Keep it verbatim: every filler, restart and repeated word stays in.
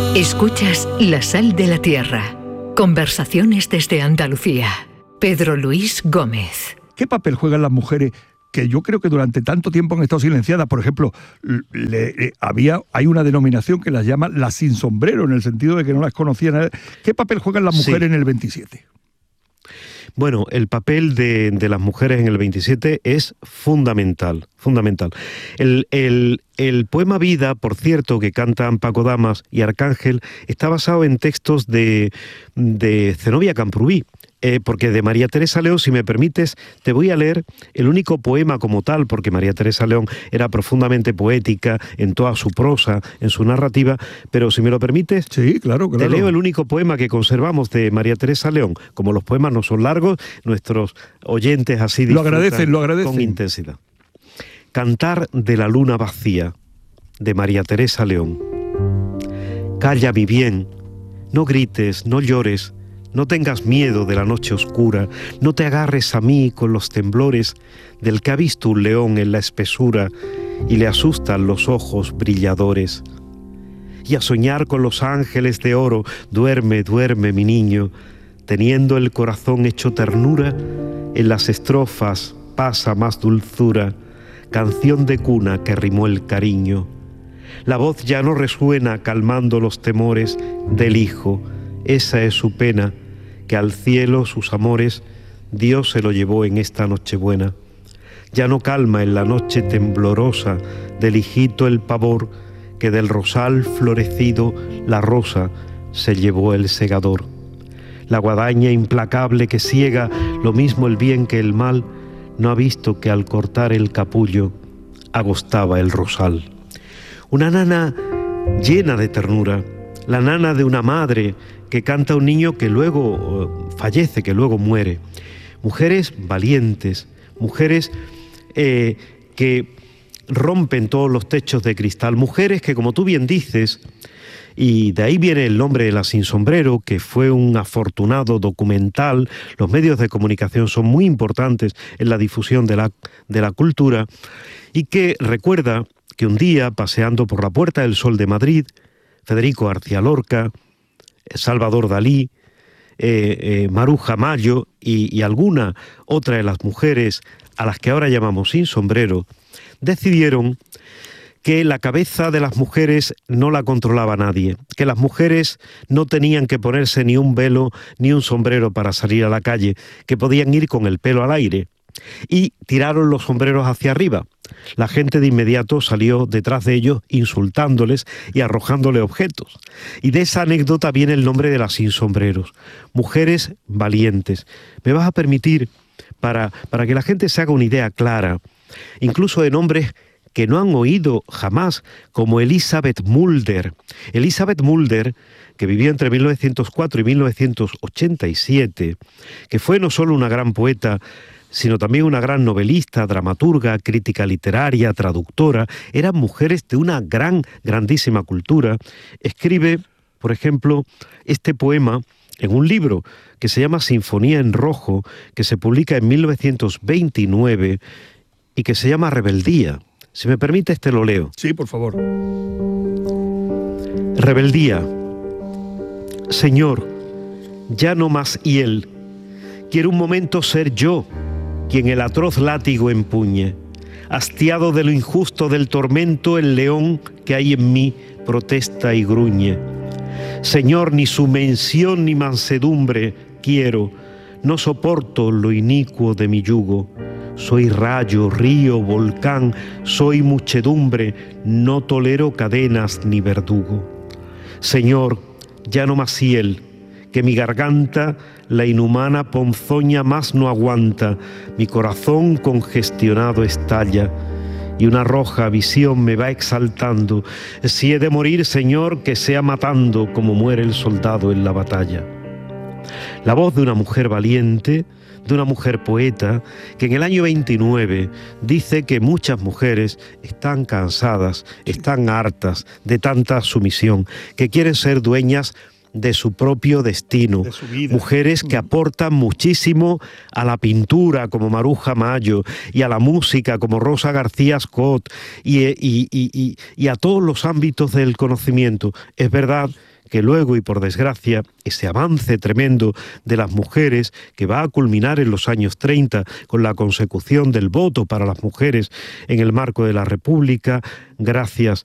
Escuchas La Sal de la Tierra. Conversaciones desde Andalucía. Pedro Luis Gómez. ¿Qué papel juegan las mujeres que yo creo que durante tanto tiempo han estado silenciadas? Por ejemplo, le, le, había, hay una denominación que las llama las sin sombrero, en el sentido de que no las conocían. ¿Qué papel juegan las mujeres sí. en el veintisiete? Bueno, el papel de, de las mujeres en el veintisiete es fundamental, fundamental. El, el, el poema Vida, por cierto, que cantan Paco Damas y Arcángel, está basado en textos de, de Zenobia Camprubí. Eh, porque de María Teresa León, si me permites, te voy a leer el único poema como tal, porque María Teresa León era profundamente poética en toda su prosa, en su narrativa, pero si me lo permites, sí, claro, claro. te leo el único poema que conservamos de María Teresa León. Como los poemas no son largos, nuestros oyentes así lo agradecen, lo agradecen con intensidad. Cantar de la luna vacía, de María Teresa León. Calla, mi bien, no grites, no llores, no tengas miedo de la noche oscura, no te agarres a mí con los temblores del que ha visto un león en la espesura y le asustan los ojos brilladores. Y a soñar con los ángeles de oro, duerme, duerme mi niño, teniendo el corazón hecho ternura, en las estrofas pasa más dulzura, canción de cuna que rimó el cariño. La voz ya no resuena calmando los temores del hijo. Esa es su pena, que al cielo sus amores Dios se lo llevó en esta Nochebuena. Ya no calma en la noche temblorosa del hijito el pavor, que del rosal florecido la rosa se llevó el segador. La guadaña implacable que ciega lo mismo el bien que el mal, no ha visto que al cortar el capullo agostaba el rosal. Una nana llena de ternura, la nana de una madre que canta a un niño que luego fallece, que luego muere. Mujeres valientes, mujeres eh, que rompen todos los techos de cristal, mujeres que, como tú bien dices, y de ahí viene el nombre de La Sin Sombrero, que fue un afortunado documental. Los medios de comunicación son muy importantes en la difusión de la, de la cultura, y que recuerda que un día, paseando por la Puerta del Sol de Madrid, Federico García Lorca, Salvador Dalí, eh, eh, Maruja Mayo y, y alguna otra de las mujeres a las que ahora llamamos sin sombrero, decidieron que la cabeza de las mujeres no la controlaba nadie, que las mujeres no tenían que ponerse ni un velo ni un sombrero para salir a la calle, que podían ir con el pelo al aire. Y tiraron los sombreros hacia arriba. La gente de inmediato salió detrás de ellos insultándoles y arrojándole objetos. Y de esa anécdota viene el nombre de las sin sombreros. Mujeres valientes. Me vas a permitir, para, para que la gente se haga una idea clara, incluso de nombres que no han oído jamás, como Elizabeth Mulder. Elizabeth Mulder, que vivió entre mil novecientos cuatro y mil novecientos ochenta y siete, que fue no solo una gran poeta, sino también una gran novelista, dramaturga, crítica literaria, traductora. Eran mujeres de una gran, grandísima cultura. Escribe, por ejemplo, este poema en un libro que se llama Sinfonía en Rojo, que se publica en mil novecientos veintinueve y que se llama Rebeldía. Si me permites, te lo leo. Sí, por favor. Rebeldía. Señor, ya no más hiel. Quiero un momento ser yo quien el atroz látigo empuñe. Hastiado de lo injusto del tormento, el león que hay en mí protesta y gruñe. Señor, ni su mención ni mansedumbre quiero, no soporto lo inicuo de mi yugo. Soy rayo, río, volcán, soy muchedumbre, no tolero cadenas ni verdugo. Señor, ya no más hiel, que mi garganta la inhumana ponzoña más no aguanta, mi corazón congestionado estalla, y una roja visión me va exaltando. Si he de morir, Señor, que sea matando como muere el soldado en la batalla. La voz de una mujer valiente, de una mujer poeta, que en el año veintinueve dice que muchas mujeres están cansadas, están hartas de tanta sumisión, que quieren ser dueñas de su propio destino, de su vida. Mujeres que aportan muchísimo a la pintura como Maruja Mayo y a la música como Rosa García Scott y, y, y, y, y a todos los ámbitos del conocimiento. Es verdad que luego, y por desgracia, ese avance tremendo de las mujeres que va a culminar en los años treinta con la consecución del voto para las mujeres en el marco de la República, gracias